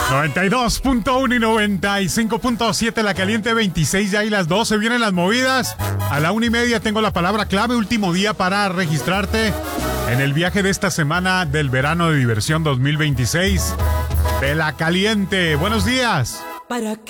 92.1 y 95.7 La Caliente, 26 ya y las 12 vienen las movidas. A la 1:30 tengo la palabra clave, último día para registrarte en el viaje de esta semana del verano de diversión 2026 de La Caliente. Buenos días. ¿Para